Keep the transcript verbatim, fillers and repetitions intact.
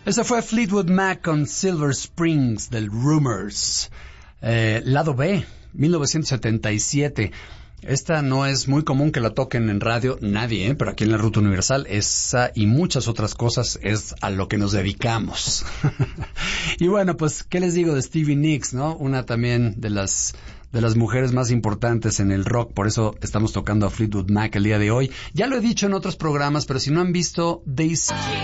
Ese fue Fleetwood Mac con Silver Springs del Rumors. Eh, lado B, mil novecientos setenta y siete. Esta no es muy común que la toquen en radio nadie, ¿eh? Pero aquí en la Ruta Universal, esa y muchas otras cosas es a lo que nos dedicamos. Y bueno, pues, ¿qué les digo de Stevie Nicks, no? Una también de las de las mujeres más importantes en el rock, por eso estamos tocando a Fleetwood Mac el día de hoy. Ya lo he dicho en otros programas, pero si no han visto Daisy...